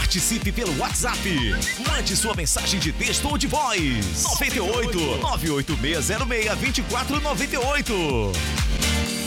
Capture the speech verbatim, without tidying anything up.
Participe pelo WhatsApp. Mande sua mensagem de texto ou de voz. nove oito nove oito seis zero seis dois quatro nove oito.